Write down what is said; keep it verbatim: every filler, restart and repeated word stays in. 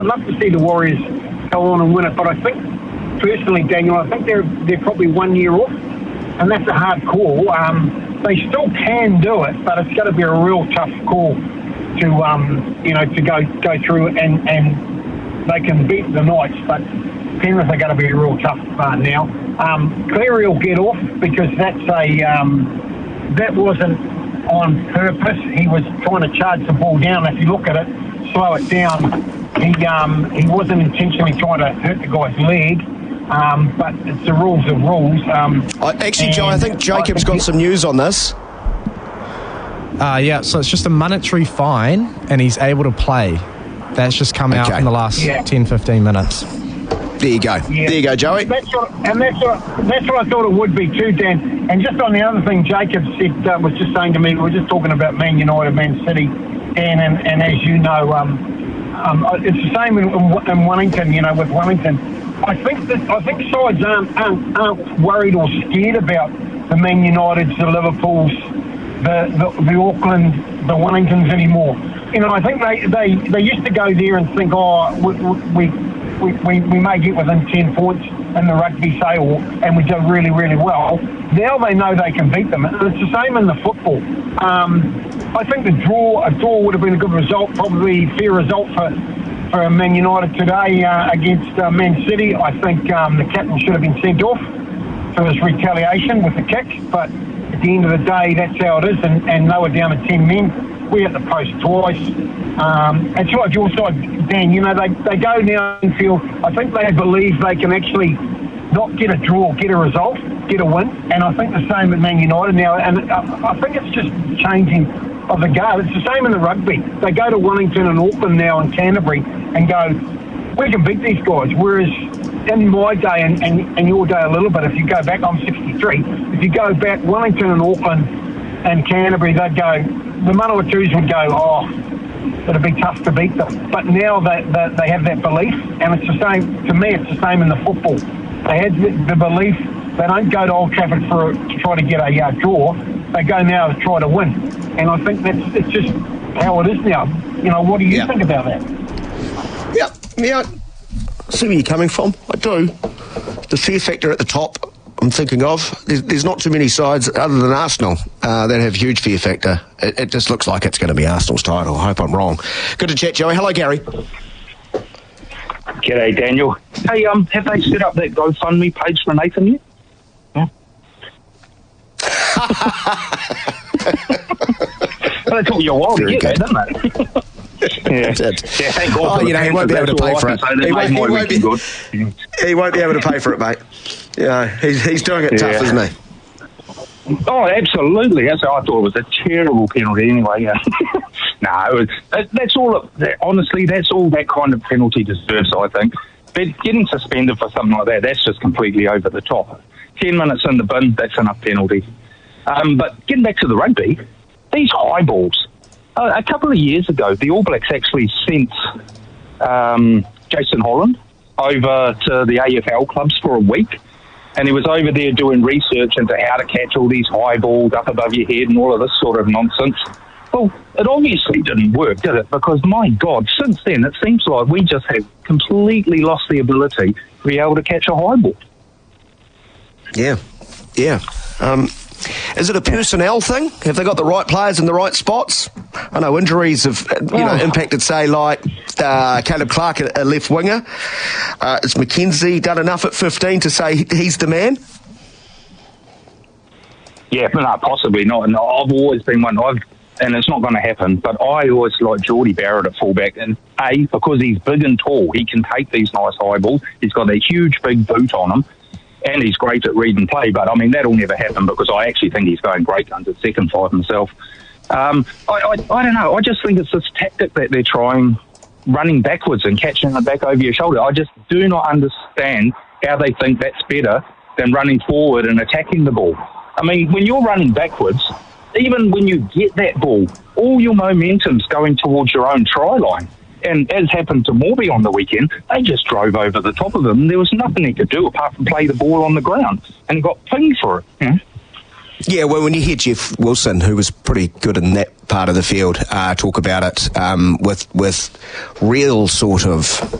I'd love to see the Warriors go on and win it, but I think, personally, Daniel, I think they're they're probably one year off, and that's a hard call. Um, they still can do it, but it's going to be a real tough call to um, you know to go go through and and they can beat the Knights, but Penrith are going to be a real tough uh, now. Um, Cleary will get off because that's a um, that wasn't on purpose. He was trying to charge the ball down. If you look at it, slow it down. He um, he wasn't intentionally trying to hurt the guy's leg. Um, but it's the rules of rules. Um, uh, actually, Joe, I think Jacob's got some news on this. Uh, yeah, so it's just a monetary fine, and he's able to play. That's just come out Okay. in the last Yeah. ten, fifteen minutes. There you go. Yeah. There you go, Joey. That's what, and that's what, that's what I thought it would be too, Dan. And just on the other thing, Jacob said, uh, was just saying to me, we were just talking about Man United, Man City, Dan, and, and as you know, um, um, it's the same in, in Wellington, you know, with Wellington. I think that I think sides aren't, aren't, aren't worried or scared about the Man Uniteds, the Liverpools, the, the, the Auckland, the Wellingtons anymore. You know, I think they, they, they used to go there and think, oh, we... we We, we, we may get within ten points in the rugby, say, or, and we do really, really well. Now they know they can beat them. And it's the same in the football. Um, I think the draw, a draw would have been a good result, probably a fair result for, for Man United today uh, against uh, Man City. I think um, the captain should have been sent off for his retaliation with the kick. But at the end of the day, that's how it is. And, and they were down to ten men. We at the post twice. Um, it's like your side, Dan, you know, they, they go now and feel, I think they believe they can actually not get a draw, get a result, get a win. And I think the same at Man United now. And I, I think it's just changing of the guard. It's the same in the rugby. They go to Wellington and Auckland now and Canterbury and go, we can beat these guys. Whereas in my day and, and, and your day a little bit, if you go back, I'm sixty-three, if you go back, Wellington and Auckland and Canterbury, they'd go, the Manawatu's would go, oh, it'd be tough to beat them. But now they, they, they have that belief, and it's the same, to me, it's the same in the football. They had the, the belief, they don't go to Old Trafford for to try to get a uh, draw, they go now to try to win. And I think that's it's just how it is now. You know, what do you yeah. think about that? Yeah, yeah. I see where you're coming from. I do. The fear factor at the top, I'm thinking of, there's, there's not too many sides other than Arsenal uh, that have huge fear factor. It, it just looks like it's going to be Arsenal's title. I hope I'm wrong. Good to chat, Joey. Hello, Gary. G'day, Daniel. Hey, um, have they set up that GoFundMe page for Nathan yet? Yeah. Well, it took you a while to get that, didn't it? Yeah. yeah, thank God. Oh, you know, he won't be able to pay for it. He won't, he, won't be, good. he won't be able to pay for it, mate. Yeah, he's, he's doing it tough, yeah. isn't he? Oh, absolutely. That's, I thought it was a terrible penalty anyway. Yeah. no, it was, that, that's all. That, honestly, that's all that kind of penalty deserves, I think. But getting suspended for something like that, that's just completely over the top. Ten minutes in the bin, that's enough penalty. Um, but getting back to the rugby, these high balls. Uh, a couple of years ago, the All Blacks actually sent um, Jason Holland over to the A F L clubs for a week, and he was over there doing research into how to catch all these high balls up above your head and all of this sort of nonsense. Well, it obviously didn't work, did it? Because, my God, since then, it seems like we just have completely lost the ability to be able to catch a high ball. Yeah, yeah. Um, is it a personnel thing? Have they got the right players in the right spots? I know injuries have you know, oh. impacted, say, like uh, Caleb Clark, a, a left winger. Uh, is McKenzie done enough at fifteen to say he's the man? Yeah, no, possibly not. And I've always been one, I've, and it's not going to happen, but I always like Geordie Barrett at fullback. And A, because he's big and tall, he can take these nice high balls. He's got that huge big boot on him. And he's great at read and play, but I mean, that'll never happen because I actually think he's going great under second five himself. Um, I, I, I don't know. I just think it's this tactic that they're trying, running backwards and catching it back over your shoulder. I just do not understand how they think that's better than running forward and attacking the ball. I mean, when you're running backwards, even when you get that ball, all your momentum's going towards your own try line. And as happened to Morby on the weekend, they just drove over the top of him. There was nothing he could do apart from play the ball on the ground. And he got pinged for it. Yeah, Yeah, well, when you hear Jeff Wilson, who was pretty good in that part of the field, uh, talk about it um, with with real sort of